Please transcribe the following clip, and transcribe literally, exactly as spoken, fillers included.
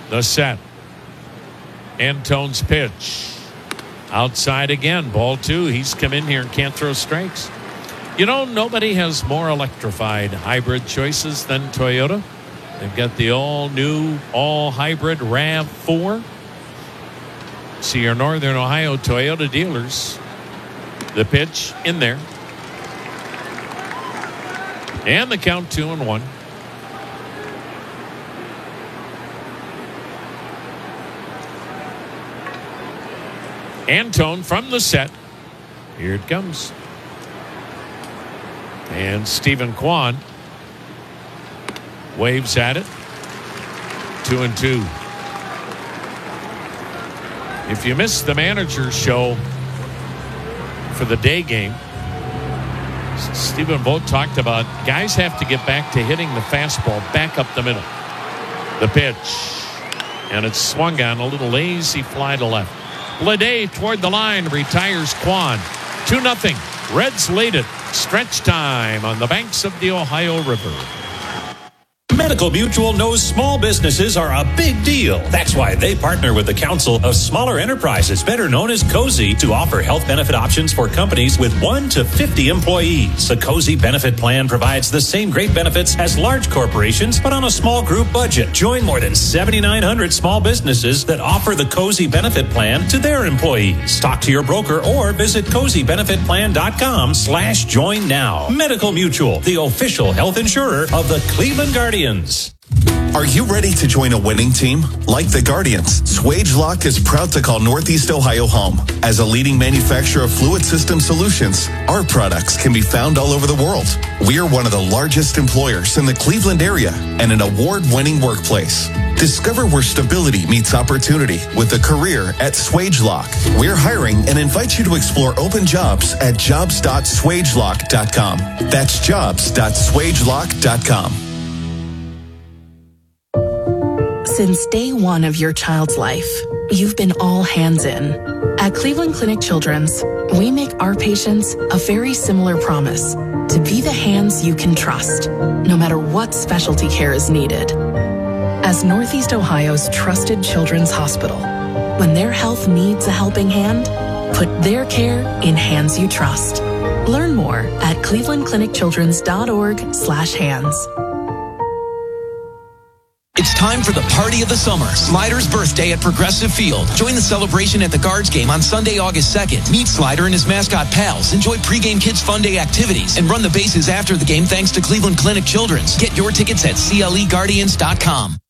The set. Antone's pitch. Outside again. Ball two. He's come in here and can't throw strikes. You know, nobody has more electrified hybrid choices than Toyota. They've got the all-new, all-hybrid RAV four. See your Northern Ohio Toyota dealers. The pitch in there. And the count two and one. Antone from the set. Here it comes. And Stephen Kwan waves at it. Two and two. If you missed the manager's show for the day game, Stephen Vogt talked about guys have to get back to hitting the fastball back up the middle. The pitch. And it's swung on a little lazy fly to left. Bleday toward the line retires Kwan. two nothing. Reds lead it. Stretch time on the banks of the Ohio River. Medical Mutual knows small businesses are a big deal. That's why they partner with the Council of Smaller Enterprises, better known as COSI, to offer health benefit options for companies with one to fifty employees. The COSI benefit plan provides the same great benefits as large corporations, but on a small group budget. Join more than seventy-nine hundred small businesses that offer the COSI benefit plan to their employees. Talk to your broker or visit cozy benefit plan dot com slash join now. Medical Mutual, the official health insurer of the Cleveland Guardians. Are you ready to join a winning team? Like the Guardians, Swagelok is proud to call Northeast Ohio home. As a leading manufacturer of fluid system solutions, our products can be found all over the world. We are one of the largest employers in the Cleveland area and an award-winning workplace. Discover where stability meets opportunity with a career at Swagelok. We're hiring and invite you to explore open jobs at jobs dot swagelok dot com. That's jobs dot swagelok dot com. Since day one of your child's life, you've been all hands in. At Cleveland Clinic Children's, we make our patients a very similar promise to be the hands you can trust, no matter what specialty care is needed. As Northeast Ohio's trusted children's hospital, when their health needs a helping hand, put their care in hands you trust. Learn more at cleveland clinic children's dot org slash hands. It's time for the party of the summer. Slider's birthday at Progressive Field. Join the celebration at the Guards game on Sunday, August second. Meet Slider and his mascot pals. Enjoy pregame Kids Fun Day activities and run the bases after the game thanks to Cleveland Clinic Children's. Get your tickets at C L E Guardians dot com.